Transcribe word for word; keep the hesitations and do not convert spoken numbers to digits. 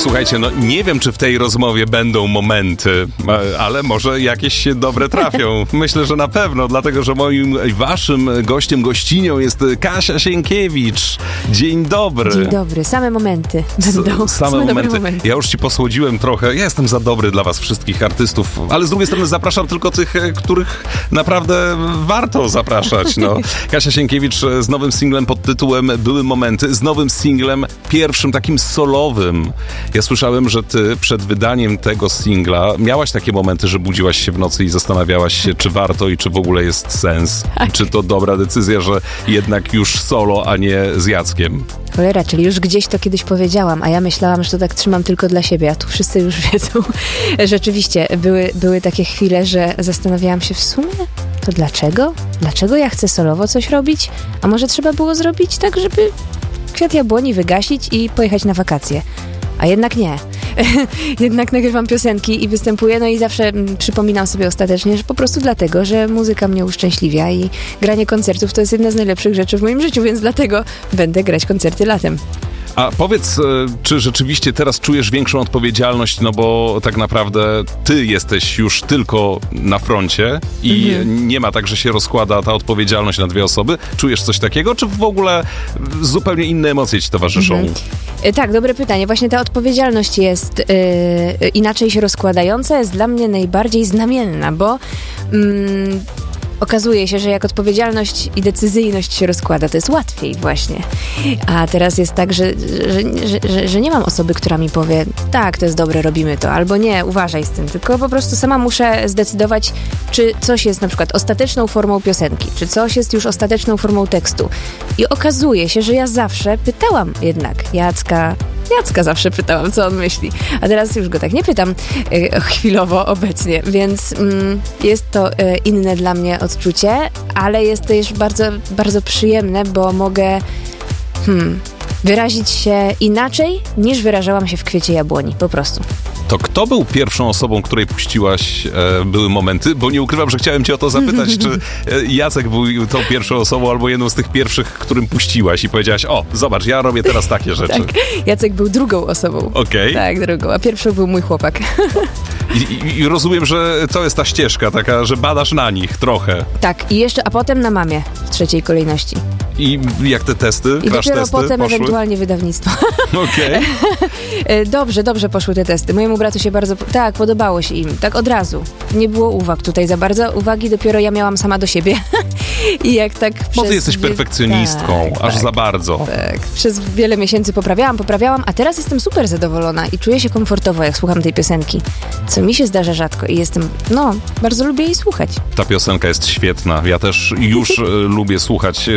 Słuchajcie, no nie wiem, czy w tej rozmowie będą momenty, ale może jakieś się dobre trafią. Myślę, że na pewno, dlatego, że moim waszym gościem, gościnią jest Kasia Sienkiewicz. Dzień dobry. Dzień dobry. Same momenty będą. S- same, same momenty. momenty. Ja już ci posłodziłem trochę. Ja jestem za dobry dla was wszystkich artystów, ale z drugiej strony zapraszam tylko tych, których naprawdę warto zapraszać. No. Kasia Sienkiewicz z nowym singlem pod tytułem Były momenty, z nowym singlem, pierwszym takim solowym. Ja słyszałem, że ty przed wydaniem tego singla miałaś takie momenty, że budziłaś się w nocy i zastanawiałaś się, czy warto i czy w ogóle jest sens. Tak. Czy to dobra decyzja, że jednak już solo, a nie z Jackiem. Cholera, czyli już gdzieś to kiedyś powiedziałam, a ja myślałam, że to tak trzymam tylko dla siebie, a tu wszyscy już wiedzą. Rzeczywiście, były, były takie chwile, że zastanawiałam się w sumie, to dlaczego? Dlaczego ja chcę solowo coś robić? A może trzeba było zrobić tak, żeby kwiat jabłoni wygasić i pojechać na wakacje? A jednak nie. Jednak nagrywam piosenki i występuję, no i zawsze mm, przypominam sobie ostatecznie, że po prostu dlatego, że muzyka mnie uszczęśliwia i granie koncertów to jest jedna z najlepszych rzeczy w moim życiu, więc dlatego będę grać koncerty latem. A powiedz, czy rzeczywiście teraz czujesz większą odpowiedzialność, no bo tak naprawdę ty jesteś już tylko na froncie i mhm. nie ma tak, że się rozkłada ta odpowiedzialność na dwie osoby. Czujesz coś takiego, czy w ogóle zupełnie inne emocje ci towarzyszą? Mhm. Tak, dobre pytanie. Właśnie ta odpowiedzialność jest yy, inaczej się rozkładająca, jest dla mnie najbardziej znamienna, bo yy, okazuje się, że jak odpowiedzialność i decyzyjność się rozkłada, to jest łatwiej właśnie. A teraz jest tak, że, że, że, że, że nie mam osoby, która mi powie, tak, to jest dobre, robimy to, albo nie, uważaj z tym, tylko po prostu sama muszę zdecydować, czy coś jest na przykład ostateczną formą piosenki, czy coś jest już ostateczną formą tekstu. I okazuje się, że ja zawsze pytałam jednak Jacka, Jacka zawsze pytałam, co on myśli. A teraz już go tak nie pytam e, chwilowo obecnie, więc mm, jest to e, inne dla mnie odczucie, ale jest też bardzo, bardzo przyjemne, bo mogę hmm, wyrazić się inaczej, niż wyrażałam się w Kwiecie Jabłoni, po prostu. To kto był pierwszą osobą, której puściłaś e, Były momenty? Bo nie ukrywam, że chciałem cię o to zapytać, czy e, Jacek był tą pierwszą osobą albo jedną z tych pierwszych, którym puściłaś i powiedziałaś, o, zobacz, ja robię teraz takie rzeczy. Tak, Jacek był drugą osobą. Okej. Okay. Tak, drugą, a pierwszą był mój chłopak. I, i, I rozumiem, że to jest ta ścieżka taka, że badasz na nich trochę. Tak, i jeszcze, a potem na mamie w trzeciej kolejności. I jak te testy, I crash dopiero testy potem poszły? Ewentualnie wydawnictwo. Okej. Okay. Dobrze, dobrze poszły te testy. Mojemu bratu się bardzo, tak, podobało się im. Tak od razu. Nie było uwag tutaj za bardzo. Uwagi dopiero ja miałam sama do siebie. I jak tak Bo przez... ty jesteś perfekcjonistką, tak, aż tak, za bardzo. Tak. Przez wiele miesięcy poprawiałam, poprawiałam, a teraz jestem super zadowolona i czuję się komfortowo, jak słucham tej piosenki. Co mi się zdarza rzadko i jestem, no, bardzo lubię jej słuchać. Ta piosenka jest świetna. Ja też już lubię słuchać